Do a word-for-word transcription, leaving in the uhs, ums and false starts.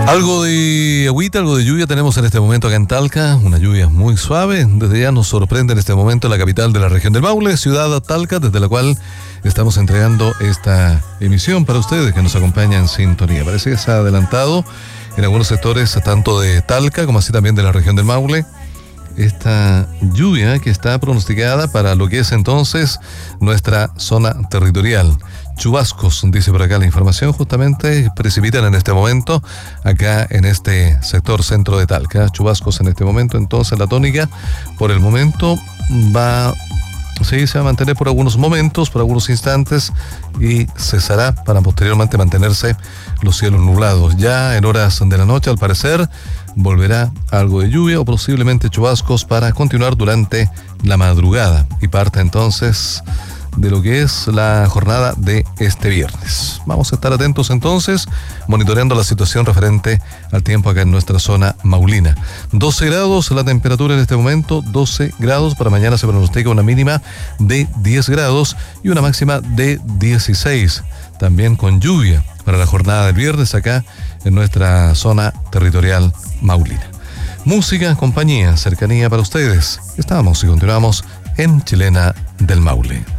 Algo de agüita, algo de lluvia tenemos en este momento acá en Talca, una lluvia muy suave. Desde ya nos sorprende en este momento la capital de la región del Maule, ciudad Talca, desde la cual estamos entregando esta emisión para ustedes que nos acompañan en sintonía. Parece que se ha adelantado en algunos sectores, tanto de Talca como así también de la región del Maule, esta lluvia que está pronosticada para lo que es entonces nuestra zona territorial. Chubascos, dice por acá la información, justamente precipitan en este momento acá en este sector centro de Talca. Chubascos en este momento, entonces la tónica por el momento va, sí, se va a mantener por algunos momentos, por algunos instantes y cesará para posteriormente mantenerse los cielos nublados. Ya en horas de la noche, al parecer, volverá algo de lluvia o posiblemente chubascos para continuar durante la madrugada y parte entonces de lo que es la jornada de este viernes. Vamos a estar atentos entonces, monitoreando la situación referente al tiempo acá en nuestra zona maulina. doce grados la temperatura en este momento, doce grados. Para mañana se pronostica una mínima de diez grados y una máxima de dieciséis. También con lluvia para la jornada del viernes acá en nuestra zona territorial maulina. Música, compañía, cercanía para ustedes. Estamos y continuamos en Chilena del Maule.